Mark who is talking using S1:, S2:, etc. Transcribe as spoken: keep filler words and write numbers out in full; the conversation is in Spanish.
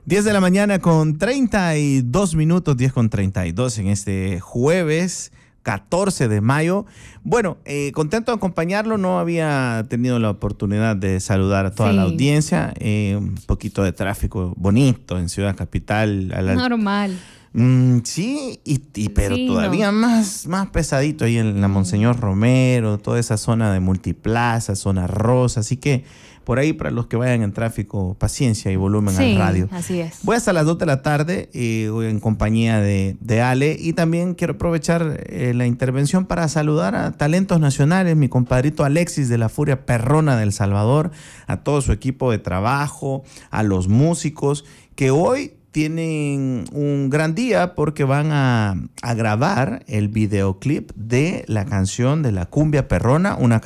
S1: diez de la mañana con treinta y dos minutos, diez con treinta y dos en este jueves catorce de mayo. Bueno, eh, contento de acompañarlo. No había tenido la oportunidad de saludar a toda
S2: Sí.
S1: la audiencia. Eh, un poquito de tráfico bonito en Ciudad Capital. A la,
S2: Normal.
S1: Mm, sí, y, y pero
S2: Sí,
S1: todavía
S2: no.
S1: más, más pesadito ahí en la Monseñor Romero, toda esa zona de Multiplaza, zona rosa. Así que por ahí, para los que vayan en tráfico, paciencia y volumen
S2: Sí,
S1: al radio.
S2: así es.
S1: Voy hasta las dos de la tarde eh, voy en compañía de, de Ale, y también quiero aprovechar eh, la intervención para saludar a talentos nacionales, mi compadrito Alexis de la Furia Perrona de El Salvador, a todo su equipo de trabajo, a los músicos que hoy tienen un gran día porque van a, a grabar el videoclip de la canción de la Cumbia Perrona, una